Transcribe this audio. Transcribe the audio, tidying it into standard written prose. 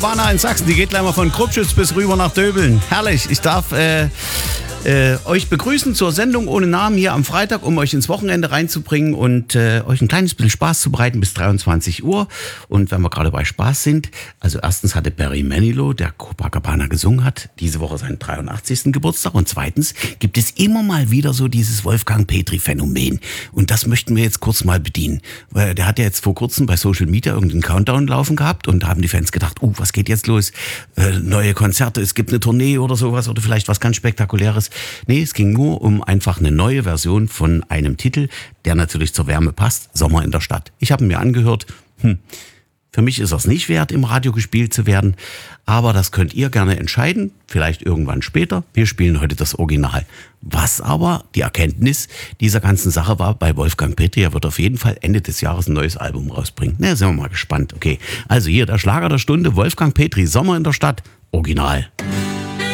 Warna in Sachsen, die geht gleich mal von Kruppschütz bis rüber nach Döbeln. Herrlich, ich darf euch begrüßen zur Sendung ohne Namen hier am Freitag, um euch ins Wochenende reinzubringen und euch ein kleines bisschen Spaß zu bereiten bis 23 Uhr. Und wenn wir gerade bei Spaß sind, also erstens hatte Barry Manilow, der Copacabana gesungen hat, diese Woche seinen 83. Geburtstag. Und zweitens gibt es immer mal wieder so dieses Wolfgang Petri-Phänomen. Und das möchten wir jetzt kurz mal bedienen. Weil der hat ja jetzt vor kurzem bei Social Media irgendeinen Countdown laufen gehabt und da haben die Fans gedacht, was geht jetzt los? Neue Konzerte, es gibt eine Tournee oder sowas oder vielleicht was ganz Spektakuläres. Nee, es ging nur um einfach eine neue Version von einem Titel, der natürlich zur Wärme passt, Sommer in der Stadt. Ich habe ihn mir angehört, für mich ist es nicht wert, im Radio gespielt zu werden, aber das könnt ihr gerne entscheiden, vielleicht irgendwann später. Wir spielen heute das Original. Was aber die Erkenntnis dieser ganzen Sache war bei Wolfgang Petri, er wird auf jeden Fall Ende des Jahres ein neues Album rausbringen. Na, sind wir mal gespannt. Okay, also hier der Schlager der Stunde, Wolfgang Petri, Sommer in der Stadt, Original.